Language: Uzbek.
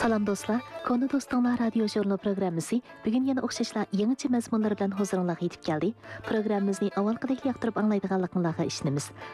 Salam dostlar, Konu Dostlar radio jurnal programmasi bugun yana o'xshashlar yangicha mazmunlar bilan huzuringizga yetib keldi. Programmamizni avvalgidek yoqtirib anglaydiganliklaringizga ishonamiz.